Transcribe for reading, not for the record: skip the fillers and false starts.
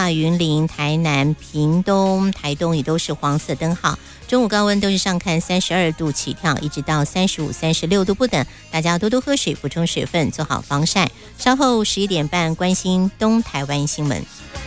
大、云林、台南、屏东、台东也都是黄色灯号。中午高温都是上看32度起跳，一直到35、36度不等。大家多多喝水，补充水分，做好防晒。稍后11点半，关心东台湾新闻。